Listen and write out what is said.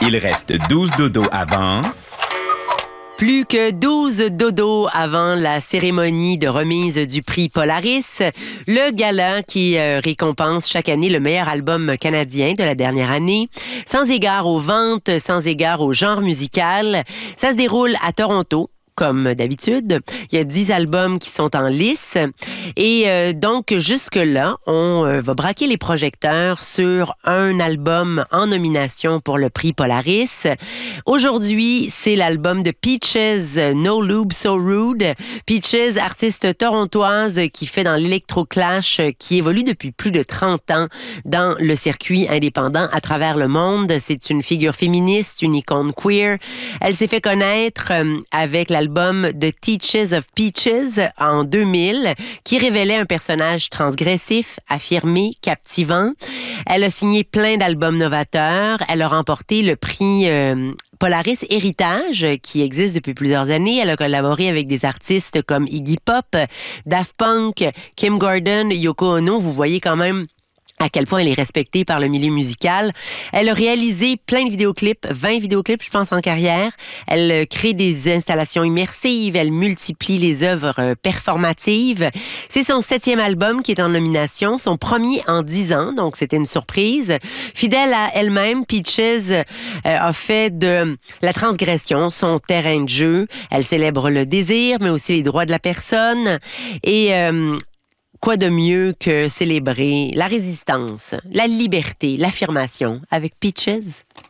Il reste 12 dodos avant. Plus que 12 dodos avant la cérémonie de remise du prix Polaris, le gala qui récompense chaque année le meilleur album canadien de la dernière année. Sans égard aux ventes, sans égard au genre musical, ça se déroule à Toronto. Comme d'habitude, il y a 10 albums qui sont en lice. Et donc, jusque-là, on va braquer les projecteurs sur un album en nomination pour le prix Polaris. Aujourd'hui, c'est l'album de Peaches, No Lube So Rude. Peaches, artiste torontoise qui fait dans l'électro-clash, qui évolue depuis plus de 30 ans dans le circuit indépendant à travers le monde. C'est une figure féministe, une icône queer. Elle s'est fait connaître avec l'album The Teaches of Peaches en 2000, qui révélait un personnage transgressif, affirmé, captivant. Elle a signé plein d'albums novateurs. Elle a remporté le prix Polaris Héritage, qui existe depuis plusieurs années. Elle a collaboré avec des artistes comme Iggy Pop, Daft Punk, Kim Gordon, Yoko Ono. Vous voyez quand même à quel point elle est respectée par le milieu musical. Elle a réalisé plein de vidéoclips, 20 vidéoclips, je pense, en carrière. Elle crée des installations immersives, elle multiplie les œuvres performatives. C'est son 7e album qui est en nomination, son premier en 10 ans, donc c'était une surprise. Fidèle à elle-même, Peaches a fait de la transgression son terrain de jeu. Elle célèbre le désir, mais aussi les droits de la personne. Et quoi de mieux que célébrer la résistance, la liberté, l'affirmation avec Peaches?